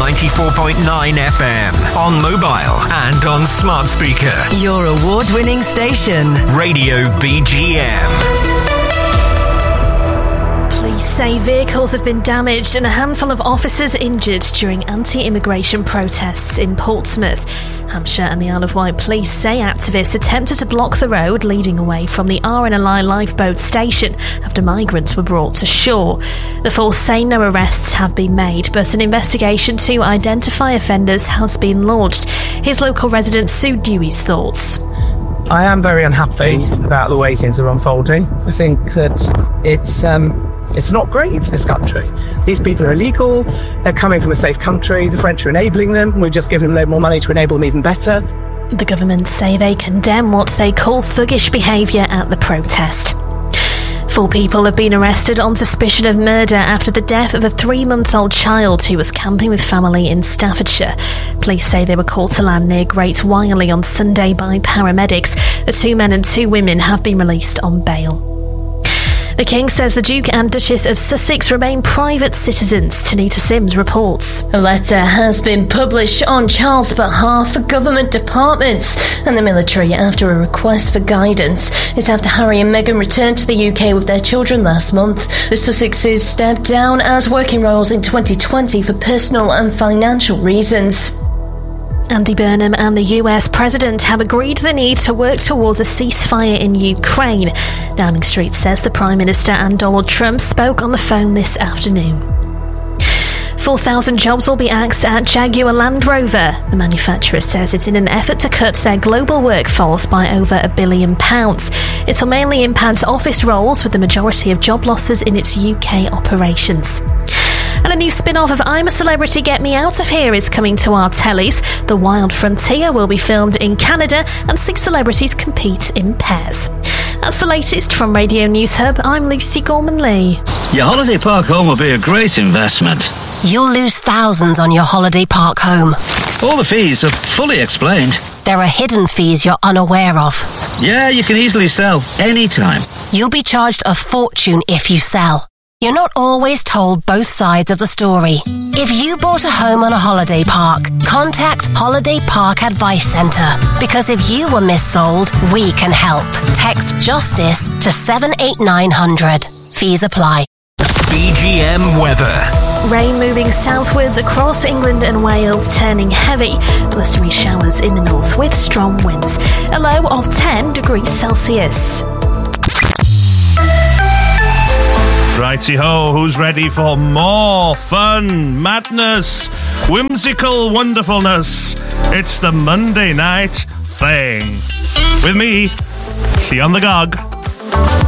94.9 FM. On mobile and on smart speaker. Your award-winning station. Radio BGM. Police say vehicles have been damaged and a handful of officers injured during anti-immigration protests in Portsmouth. Hampshire and the Isle of Wight police say activists attempted to block the road leading away from the RNLI lifeboat station after migrants were brought to shore. The force say no arrests have been made, but an investigation to identify offenders has been launched. His local resident Sue Dewey's thoughts. I am very unhappy about the way things are unfolding. I think that it's not great for this country. These people are illegal, they're coming from a safe country, the French are enabling them, we're just giving them a load more money to enable them even better. The government say they condemn what they call thuggish behaviour at the protest. 4 people have been arrested on suspicion of murder after the death of a 3-month-old child who was camping with family in Staffordshire. Police say they were called to land near Great Wiley on Sunday by paramedics. The 2 men and 2 women have been released on bail. The King says the Duke and Duchess of Sussex remain private citizens. Tanita Sims reports. A letter has been published on Charles' behalf for government departments and the military after a request for guidance. It's after Harry and Meghan returned to the UK with their children last month. The Sussexes stepped down as working roles in 2020 for personal and financial reasons. Andy Burnham and the US President have agreed the need to work towards a ceasefire in Ukraine. Downing Street says the Prime Minister and Donald Trump spoke on the phone this afternoon. 4,000 jobs will be axed at Jaguar Land Rover. The manufacturer says it's in an effort to cut their global workforce by over £1 billion. It'll mainly impact office roles, with the majority of job losses in its UK operations. And a new spin-off of I'm a Celebrity, Get Me Out of Here is coming to our tellies. The Wild Frontier will be filmed in Canada and 6 celebrities compete in pairs. That's the latest from Radio News Hub. I'm Lucy Gorman-Lee. Your holiday park home will be a great investment. You'll lose thousands on your holiday park home. All the fees are fully explained. There are hidden fees you're unaware of. Yeah, you can easily sell anytime. You'll be charged a fortune if you sell. You're not always told both sides of the story. If you bought a home on a holiday park, contact Holiday Park Advice Centre. Because if you were missold, we can help. Text JUSTICE to 78900. Fees apply. BGM weather. Rain moving southwards across England and Wales, turning heavy. Blustery showers in the north with strong winds. A low of 10 degrees Celsius. Righty-ho, who's ready for more fun, madness, whimsical wonderfulness? It's the Monday Night Thing. With me, Leon the Gog.